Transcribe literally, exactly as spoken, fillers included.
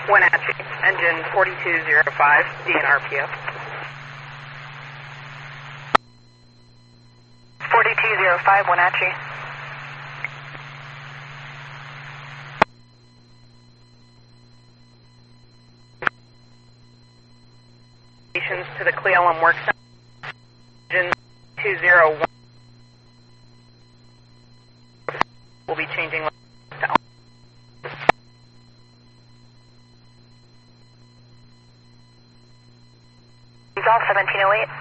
Wenatchee, engine forty-two oh five, D N R P O. forty-two oh five, Wenatchee. To the Cle Elum Work Center, engine two oh one. We'll be changing to He's off seventeen oh eight.